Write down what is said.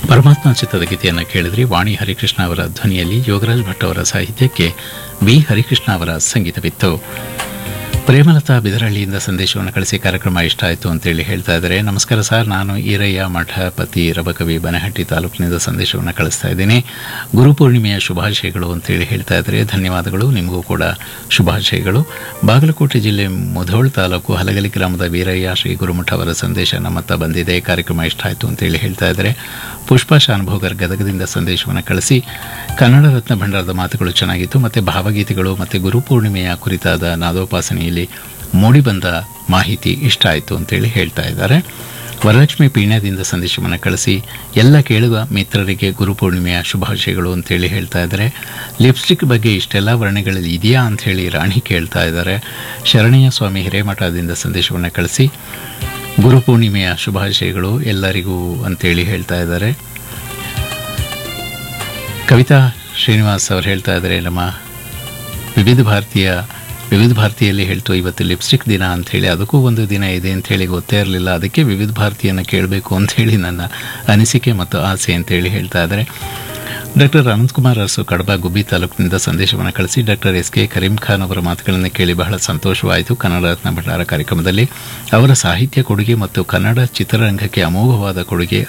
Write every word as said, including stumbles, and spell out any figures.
ಪರಮಾತ್ಮ ಚಿತ್ರದ ಗೀತೆಯನ್ನು ಕೇಳಿದ್ರಿ. ವಾಣಿ ಹರಿಕೃಷ್ಣ ಅವರ ಧ್ವನಿಯಲ್ಲಿ ಯೋಗರಾಜ್ ಭಟ್ ಅವರ ಸಾಹಿತ್ಯಕ್ಕೆ ವಿ ಹರಿಕೃಷ್ಣ ಅವರ ಸಂಗೀತವಿತ್ತು. ಪ್ರೇಮಲತಾ ಬಿದರಹಳ್ಳಿಯಿಂದ ಸಂದೇಶವನ್ನು ಕಳಿಸಿ ಕಾರ್ಯಕ್ರಮ ಇಷ್ಟ ಆಯಿತು ಅಂತೇಳಿ ಹೇಳ್ತಾ ಇದ್ದಾರೆ. ನಮಸ್ಕಾರ ಸರ್, ನಾನು ಈರಯ್ಯ ಮಠಪತಿ ರಬಕವಿ ಬನಹಟ್ಟಿ ತಾಲೂಕಿನಿಂದ ಸಂದೇಶವನ್ನು ಕಳಿಸ್ತಾ ಇದ್ದೀನಿ. ಗುರುಪೂರ್ಣಿಮೆಯ ಶುಭಾಶಯಗಳು ಅಂತೇಳಿ ಹೇಳ್ತಾ ಇದ್ದಾರೆ. ಧನ್ಯವಾದಗಳು, ನಿಮಗೂ ಕೂಡ ಶುಭಾಶಯಗಳು. ಬಾಗಲಕೋಟೆ ಜಿಲ್ಲೆ ಮುಧೋಳ್ ತಾಲೂಕು ಹಲಗಲಿ ಗ್ರಾಮದ ವೀರಯ್ಯ ಶ್ರೀ ಗುರುಮಠ ಅವರ ಸಂದೇಶ ನಮ್ಮತ್ತ ಬಂದಿದೆ. ಕಾರ್ಯಕ್ರಮ ಇಷ್ಟ ಆಯಿತು ಅಂತೇಳಿ ಹೇಳ್ತಾ ಇದ್ದಾರೆ. ಪುಷ್ಪ ಶಾನುಭೋಗರ್ ಗದಗದಿಂದ ಸಂದೇಶವನ್ನು ಕಳಿಸಿ ಕನ್ನಡ ರತ್ನ ಭಂಡಾರದ ಮಾತುಗಳು ಚೆನ್ನಾಗಿತ್ತು, ಮತ್ತು ಭಾವಗೀತೆಗಳು ಮತ್ತು ಗುರುಪೂರ್ಣಿಮೆಯ ಕುರಿತಾದ ನಾದೋಪಾಸನೆಯಲ್ಲಿ ಮೂಡಿಬಂದ ಮಾಹಿತಿ ಇಷ್ಟ ಆಯಿತು ಅಂತೇಳಿ ಹೇಳ್ತಾ ಇದ್ದಾರೆ. ವರಲಕ್ಷ್ಮಿ ಪೀಣ್ಯದಿಂದ ಸಂದೇಶವನ್ನು ಕಳಿಸಿ ಎಲ್ಲ ಕೇಳುವ ಮಿತ್ರರಿಗೆ ಗುರುಪೂರ್ಣಿಮೆಯ ಶುಭಾಶಯಗಳು ಅಂತೇಳಿ ಹೇಳ್ತಾ ಇದ್ದಾರೆ. ಲಿಪ್ಸ್ಟಿಕ್ ಬಗ್ಗೆ ಇಷ್ಟೆಲ್ಲ ವರ್ಣಗಳಲ್ಲಿ ಇದೆಯಾ ಅಂಥೇಳಿ ರಾಣಿ ಕೇಳ್ತಾ ಇದ್ದಾರೆ. ಶರಣಯ್ಯ ಸ್ವಾಮಿ ಹಿರೇಮಠದಿಂದ ಸಂದೇಶವನ್ನು ಕಳಿಸಿ ಗುರುಪೂರ್ಣಿಮೆಯ ಶುಭಾಶಯಗಳು ಎಲ್ಲರಿಗೂ ಅಂತೇಳಿ ಹೇಳ್ತಾ ಇದ್ದಾರೆ. ಕವಿತಾ ಶ್ರೀನಿವಾಸ್ ಅವರು ಹೇಳ್ತಾ ಇದ್ದಾರೆ, ನಮ್ಮ ವಿವಿಧ ಭಾರತೀಯ ವಿವಿಧ ಭಾರತಿಯಲ್ಲಿ ಹೇಳ್ತು ಇವತ್ತು ಲಿಪ್ಸ್ಟಿಕ್ ದಿನ ಅಂಥೇಳಿ, ಅದಕ್ಕೂ ಒಂದು ದಿನ ಇದೆ ಅಂಥೇಳಿ ಗೊತ್ತೇ ಇರಲಿಲ್ಲ, ಅದಕ್ಕೆ ವಿವಿಧ ಭಾರತಿಯನ್ನು ಕೇಳಬೇಕು ಅಂಥೇಳಿ ನನ್ನ ಅನಿಸಿಕೆ ಮತ್ತು ಆಸೆ ಅಂತೇಳಿ ಹೇಳ್ತಾ ಇದ್ದಾರೆ. ಡಾಕ್ಟರ್ ಅನಂತಕುಮಾರ್ ಅರಸು ಕಡಬ ಗುಬ್ಬಿ ತಾಲೂಕಿನಿಂದ ಸಂದೇಶವನ್ನು ಕಳಿಸಿ doctor S K Karim Khan ಅವರ ಮಾತುಗಳನ್ನು ಕೇಳಿ ಬಹಳ ಸಂತೋಷವಾಯಿತು. ಕನ್ನಡ ರತ್ನ ಭಂಡಾರ ಕಾರ್ಯಕ್ರಮದಲ್ಲಿ ಅವರ ಸಾಹಿತ್ಯ ಕೊಡುಗೆ ಮತ್ತು ಕನ್ನಡ ಚಿತ್ರರಂಗಕ್ಕೆ ಅಮೋಘವಾದ ಕೊಡುಗೆ